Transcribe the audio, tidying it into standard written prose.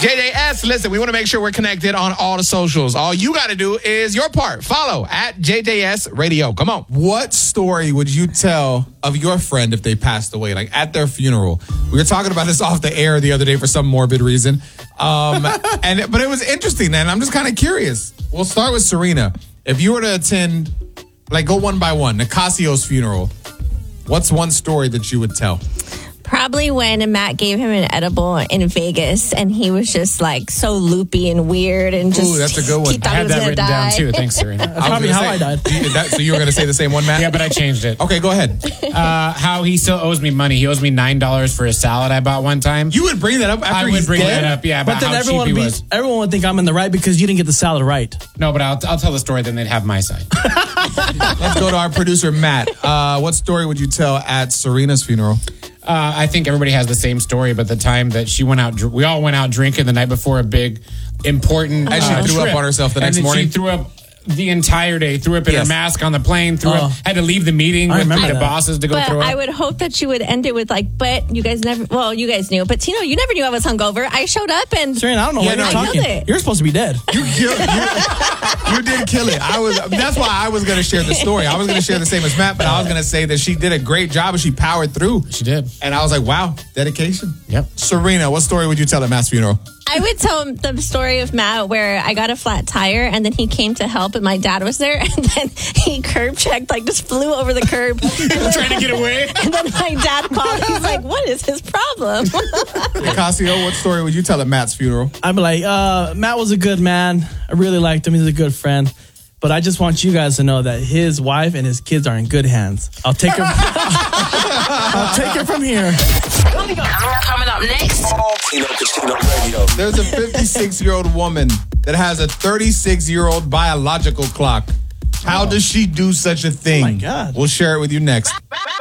JJS, listen, we want to make sure we're connected on all the socials. All you got to do is your part. Follow at JJS Radio. Come on. What story would you tell of your friend if they passed away, like at their funeral? We were talking about this off the air the other day for some morbid reason. But it was interesting, and I'm just kind of curious. We'll start with Serena. If you were to attend, like go one by one, Nicasio's funeral, what's one story that you would tell? Probably when Matt gave him an edible in Vegas and he was just like so loopy and weird and just. Ooh, that's a good one. He thought I he had was that gonna written die. down too. Thanks, Serena. That's probably how I died. So you were going to say the same one, Matt? Yeah, but I changed it. Okay, go ahead. How he still owes me money. He owes me $9 for a salad I bought one time. You would bring that up after I would he's bring dead? that up, yeah, But about then how cheap he was. everyone would think I'm in the right because you didn't get the salad right. No, but I'll tell the story, then they'd have my side. Let's go to our producer, Matt. What story would you tell at Serena's funeral? I think everybody has the same story, but the time that she went out, we all went out drinking the night before a big, important And she threw up trip. on herself the next and then morning? She threw up the entire day, threw up in Yes. her mask on the plane, threw up, had to leave the meeting I with remember the that. bosses to go But throw up. I would hope that you would end it with like, but you guys never, well, you guys knew, but Tino, you never knew I was hungover. I showed up and Serena, I don't know Yeah, what no, you're I talking. killed it. You're supposed to be dead. You did kill it. That's why I was going to share the story. I was going to share the same as Matt, but I was going to say that she did a great job and she powered through. She did. And I was like, wow, dedication. Yep. Serena, what story would you tell at Matt's funeral? I would tell him the story of Matt where I got a flat tire and then he came to help and my dad was there and then he curb checked, like just flew over the curb. Trying to get away. And then my dad called. He's like, what is his problem? Nicasio, what story would you tell at Matt's funeral? I'd be like, Matt was a good man. I really liked him. He's a good friend. But I just want you guys to know that his wife and his kids are in good hands. I'll take her. I'll take her from here. Coming up next. Tino Casino Radio. There's a 56-year-old woman that has a 36-year-old biological clock. How does she do such a thing? Oh, my God. We'll share it with you next.